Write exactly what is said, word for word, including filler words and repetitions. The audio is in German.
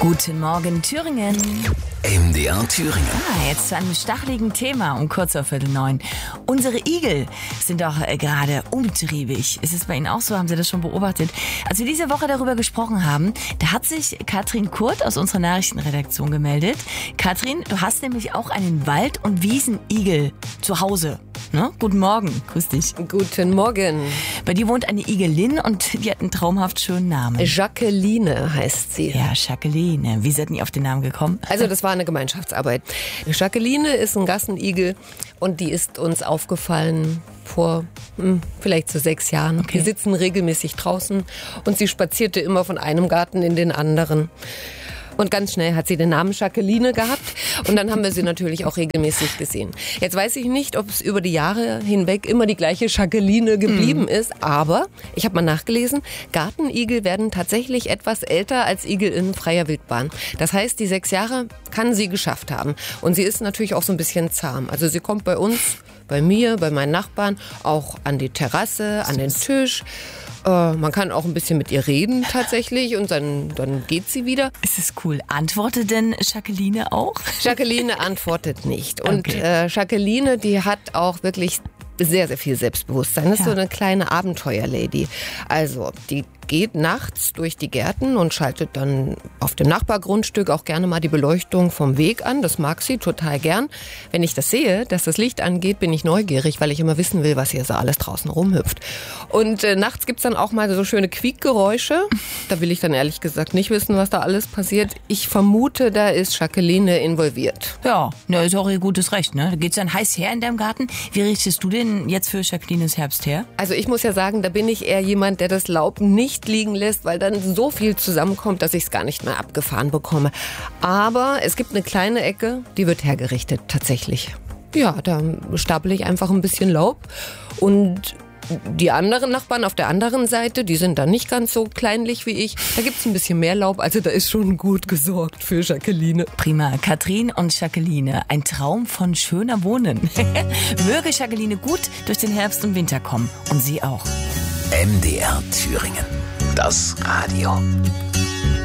Guten Morgen, Thüringen. M D R Thüringen. Ah, jetzt zu einem stacheligen Thema um kurz vor Viertel neun. Unsere Igel sind doch äh, gerade umtriebig. Ist es bei Ihnen auch so? Haben Sie das schon beobachtet? Als wir diese Woche darüber gesprochen haben, da hat sich Katrin Kurt aus unserer Nachrichtenredaktion gemeldet. Katrin, du hast nämlich auch einen Wald- und Wiesenigel zu Hause. Ne? Guten Morgen, grüß dich. Guten Morgen. Bei dir wohnt eine Igelin und die hat einen traumhaft schönen Namen. Jacqueline heißt sie. Ja, Jacqueline. Wie seid ihr auf den Namen gekommen? Also das war eine Gemeinschaftsarbeit. Jacqueline ist ein Gassenigel und die ist uns aufgefallen vor hm, vielleicht so sechs Jahren. Okay. Wir sitzen regelmäßig draußen und sie spazierte immer von einem Garten in den anderen. Und ganz schnell hat sie den Namen Jacqueline gehabt und dann haben wir sie natürlich auch regelmäßig gesehen. Jetzt weiß ich nicht, ob es über die Jahre hinweg immer die gleiche Jacqueline geblieben mm. ist, aber ich habe mal nachgelesen, Gartenigel werden tatsächlich etwas älter als Igel in freier Wildbahn. Das heißt, die sechs Jahre kann sie geschafft haben und sie ist natürlich auch so ein bisschen zahm. Also sie kommt bei uns, bei mir, bei meinen Nachbarn auch an die Terrasse, an den Tisch. Uh, man kann auch ein bisschen mit ihr reden tatsächlich und dann, dann geht sie wieder. Es ist cool. Antwortet denn Jacqueline auch? Jacqueline antwortet nicht. Und Okay. äh, Jacqueline, die hat auch wirklich sehr, sehr viel Selbstbewusstsein. Das ist Ja. so eine kleine Abenteuerlady. Also die geht nachts durch die Gärten und schaltet dann auf dem Nachbargrundstück auch gerne mal die Beleuchtung vom Weg an. Das mag sie total gern. Wenn ich das sehe, dass das Licht angeht, bin ich neugierig, weil ich immer wissen will, was hier so alles draußen rumhüpft. Und äh, nachts gibt's dann auch mal so schöne Quiekgeräusche. Da will ich dann ehrlich gesagt nicht wissen, was da alles passiert. Ich vermute, da ist Jacqueline involviert. Ja, ne, ist auch ihr gutes Recht, ne? Da geht's dann heiß her in deinem Garten. Wie richtest du denn jetzt für Jacquelines Herbst her? Also ich muss ja sagen, da bin ich eher jemand, der das Laub nicht liegen lässt, weil dann so viel zusammenkommt, dass ich es gar nicht mehr abgefahren bekomme. Aber es gibt eine kleine Ecke, die wird hergerichtet, tatsächlich. Ja, da stapel ich einfach ein bisschen Laub und die anderen Nachbarn auf der anderen Seite, die sind dann nicht ganz so kleinlich wie ich. Da gibt es ein bisschen mehr Laub, also da ist schon gut gesorgt für Jacqueline. Prima. Katrin und Jacqueline. Ein Traum von schöner Wohnen. Möge Jacqueline gut durch den Herbst und Winter kommen. Und Sie auch. M D R Thüringen. Das Radio.